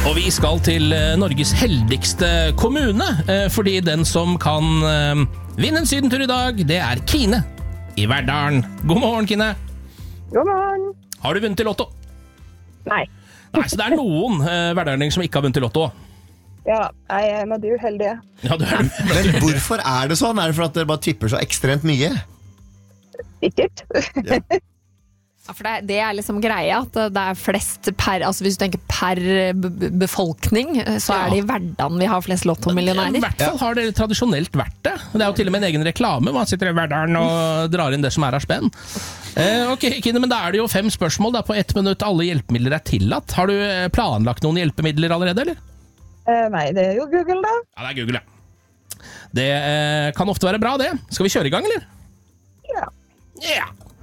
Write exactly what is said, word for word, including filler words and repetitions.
Og vi skal til Norges heldigste kommune, fordi den som kan vinne en sydentur i dag, det er Kine i Verdalen. God morgen, Kine. God morgen. Har du vunnet i lotto? Nei. Nei, så det er noen uh, verdalinger som ikke har vunnet i lotto. Ja, jeg er en av de uheldige. Ja, du er det. Men hvorfor er det sånn? Er det for at dere bare tipper så ekstremt mye? Sikkert. Ja. Ja, for det, det er liksom greia at det er flest per, altså hvis du tenker per befolkning, så er det i Verdalen vi har flest lottomillionærer. I hvert fall har det tradisjonelt vært det. Det er jo til og med en egen reklame, man sitter i Verdalen og drar inn det som er av spenn. Eh, ok, Kine, men da er det jo fem spørsmål da, på ett minutt. Alle hjelpemidler er tillatt. Har du planlagt noen hjelpemidler allerede, eller? Eh, nei, det er jo Google da. Ja, det er Google, ja. Det eh, kan ofte være bra, det. Skal vi kjøre i gang, eller? Ja. Ja. Yeah.